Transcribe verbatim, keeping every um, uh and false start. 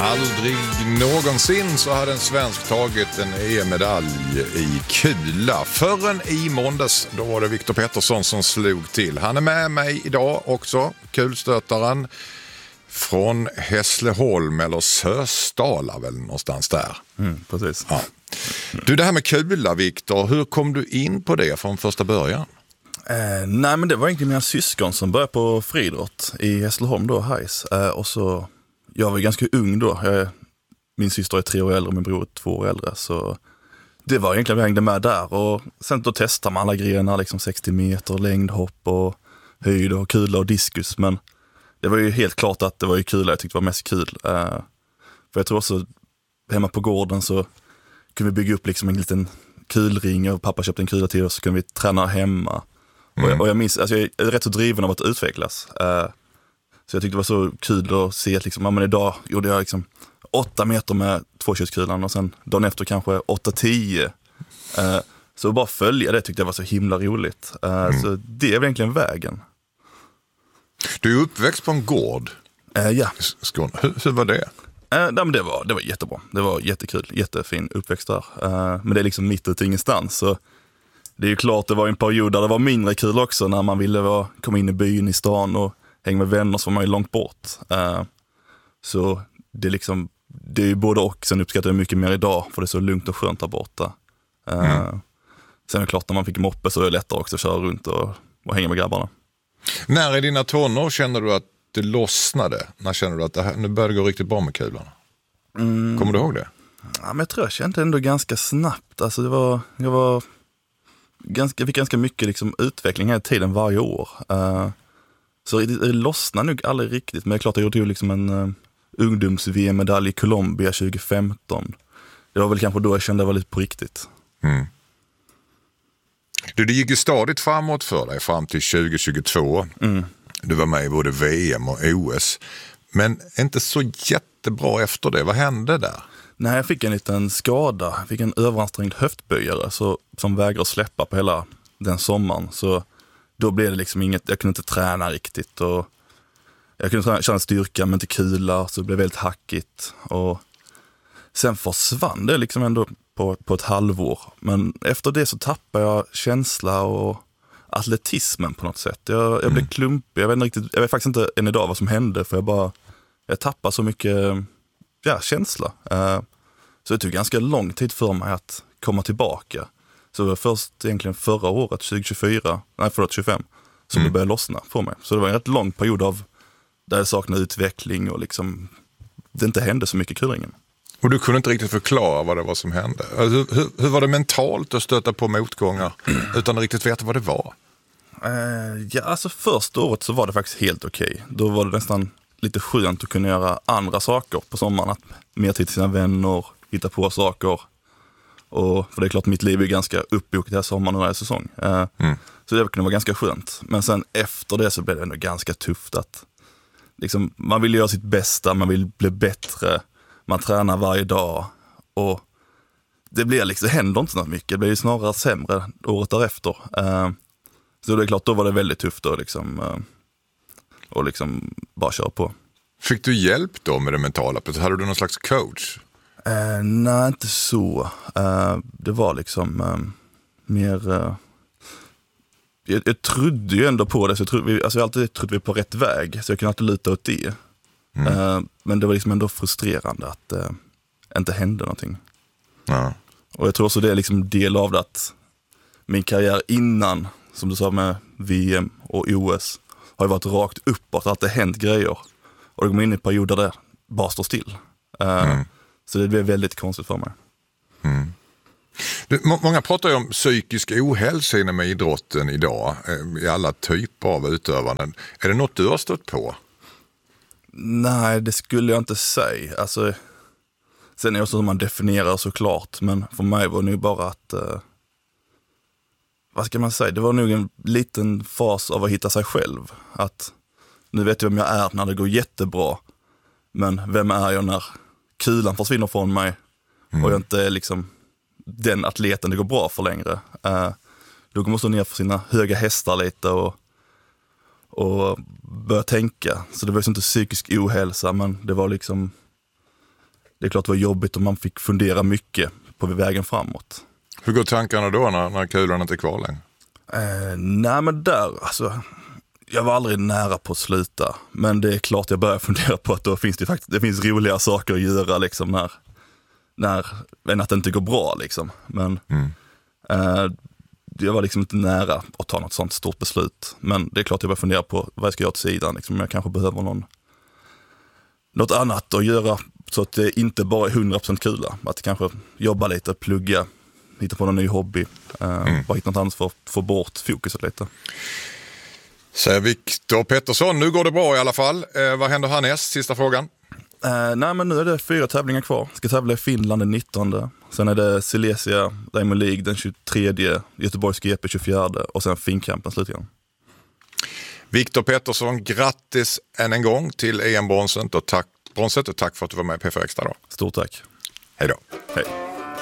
Aldrig någonsin så hade en svensk tagit en E M-medalj i kula. Förrän i måndags, då var det Viktor Pettersson som slog till. Han är med mig idag också, kulstötaren från Hässleholm eller Sösdala väl någonstans där. Mm, precis. Ja. Du, det här med kula, Viktor, hur kom du in på det från första början? Eh, nej, men det var egentligen mina syskon som började på friidrott i Hässleholm då, Hajs. Eh, och så, jag var ganska ung då. Jag, min syster är tre år äldre och min bror är två år äldre. Så det var egentligen, vi hängde med där. Och sen då testade man alla grenar, liksom sextio meter, längdhopp och höjd och kula och diskus. Men det var ju helt klart att det var ju kul, jag tyckte det var mest kul. Eh, för jag tror också, hemma på gården så kunde vi bygga upp liksom en liten kulring och pappa köpte en kula till oss så kunde vi träna hemma. Mm. Och, jag, och jag minns, alltså jag är rätt så driven av att utvecklas. Uh, så jag tyckte det var så kul att se att liksom, ja, men idag gjorde jag liksom åtta meter med tvåkörskulan och sen dagen efter kanske åtta tio. Uh, så bara följa det tyckte jag var så himla roligt. Uh, mm. Så det är väl egentligen vägen. Du är uppväxt på en gård. Uh, ja. Skåne. Hur, hur var det? Uh, nej, men det, var, det var jättebra. Det var jättekul. Jättefin uppväxt där. Uh, men det är liksom mitt ute ingenstans. Så det är ju klart, det var en period där det var mindre kul också när man ville vara, komma in i byn i stan och hänga med vänner så var man ju långt bort. Uh, så det är liksom, det är ju både och, sen uppskattar jag mycket mer idag för det är så lugnt och skönt där borta. Uh, mm. Sen är det klart, när man fick moppe så är det lättare också att köra runt och, och hänga med grabbarna. När i dina tonår känner du att det lossnade? När känner du att det här, nu börjar det gå riktigt bra med kulan? Mm. Kommer du ihåg det? Ja, men jag tror jag kände ändå ganska snabbt. Alltså det var, jag var ganska, jag fick ganska mycket liksom utveckling här tiden varje år. Uh, så det, det lossnade nog aldrig riktigt. Men det är klart, jag gjorde ju liksom en uh, ungdoms-V M-medalj i Colombia tjugo femton. Det var väl kanske då jag kände det var lite på riktigt. Mm. Du, det gick ju stadigt framåt för dig fram till tjugo tjugotvå. Mm. Du var med i både V M och O S. Men inte så jättebra efter det. Vad hände där? Nej, jag fick en liten skada. Jag fick en överansträngd höftböjare så, som vägrade släppa på hela den sommaren. Så då blev det liksom inget, jag kunde inte träna riktigt. Och jag kunde träna, känna styrka men inte kula, så det blev väldigt hackigt. Och sen försvann det liksom ändå på, på ett halvår. Men efter det så tappade jag känsla och atletismen på något sätt. Jag, jag blev mm. klumpig. Jag vet, inte riktigt, jag vet faktiskt inte än idag vad som hände, för jag bara jag tappade så mycket ja, känsla. Uh, så det tog ganska lång tid för mig att komma tillbaka. Så det var först egentligen förra året, tjugo tjugofyra, nej förlåt tjugofem, som mm. det började lossna för mig. Så det var en rätt lång period av där jag saknade utveckling och liksom det inte hände så mycket i kulringen. Och du kunde inte riktigt förklara vad det var som hände. Hur, hur, hur var det mentalt att stöta på motgångar utan att riktigt veta vad det var? Uh, ja, alltså första året så var det faktiskt helt okej. Okay. Då var det nästan lite skönt att kunna göra andra saker på sommaren. Att mer tid till sina vänner, hitta på saker. Och, för det är klart, mitt liv är ganska uppbokat den här sommaren och den här säsong. Uh, mm. Så det kunde vara ganska skönt. Men sen efter det så blev det ändå ganska tufft. Att, liksom, man vill göra sitt bästa, man vill bli bättre. Man tränar varje dag. Och det, blir liksom, det händer inte så mycket. Det blir ju snarare sämre året därefter. Uh, så det är klart, då var det väldigt tufft då liksom... Uh, och liksom bara köra på. Fick du hjälp då med det mentala? Hade du någon slags coach? Uh, nej, inte så. Uh, det var liksom uh, mer... Uh, jag, jag trodde ju ändå på det. Så jag, trodde vi, alltså jag alltid trodde vi på rätt väg. Så jag kunde alltid luta åt det. Mm. Uh, men det var liksom ändå frustrerande att det uh, inte hände någonting. Ja. Och jag tror också det är liksom del av det att min karriär innan, som du sa med V M och O S, har ju varit rakt uppåt, att det hänt grejer. Och det går in i perioder där det bara står still. Uh, mm. Så det blev väldigt konstigt för mig. Mm. Det, må, många pratar ju om psykisk ohälsa inom idrotten idag, i alla typer av utövanden. Är det något du har stött på? Nej, det skulle jag inte säga. Alltså, sen är det också som man definierar såklart, men för mig var det nu bara att... Uh, vad ska man säga? Det var nog en liten fas av att hitta sig själv. Att nu vet jag vem jag är när det går jättebra. Men vem är jag när kulan försvinner från mig mm. och jag inte är liksom den atleten det går bra för längre. Uh, då måste man ner för sina höga hästar lite och, och börja tänka. Så det var ju inte psykisk ohälsa, men det var liksom det är klart det var jobbigt och man fick fundera mycket på vägen framåt. Hur går tankarna då när, när kulan inte är kvar längre? Eh, nej men där, alltså, jag var aldrig nära på att sluta. Men det är klart jag börjar fundera på att då finns det faktiskt, det finns roliga saker att göra liksom när, när än att det inte går bra liksom. Men mm. eh, jag var liksom inte nära att ta något sånt stort beslut. Men det är klart jag börjar fundera på vad jag ska göra till sidan. Liksom. Jag kanske behöver någon, något annat att göra så att det inte bara är hundra procent kula. Att kanske jobba lite, plugga, hitta på någon ny hobby. Eh, mm. Bara hitta något annat för att få bort fokuset lite. Säger Viktor Pettersson, nu går det bra i alla fall. Eh, vad händer härnäst? Sista frågan. Eh, nej men nu är det fyra tävlingar kvar. Ska tävla i Finland den nittonde. Sen är det Silesia Diamond League den tjugotredje. Göteborgs G P tjugofjärde. Och sen Finnkampen slutligen. Viktor Pettersson, grattis än en gång till E M-bronset och tack, bronset och tack för att du var med i P fyra Extra då. Stort tack. Hej då. Hej.